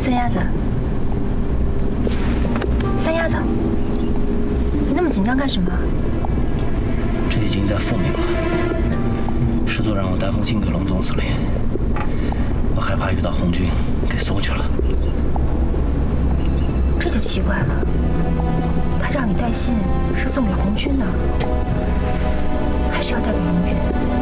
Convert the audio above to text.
三鸭子，三鸭子，你那么紧张干什么？ 这已经在复命了。师座让我带封信给龙总司令，我害怕遇到红军，给送去了。 这就奇怪了，他让你带信是送给红军呢，还是要带给龙云？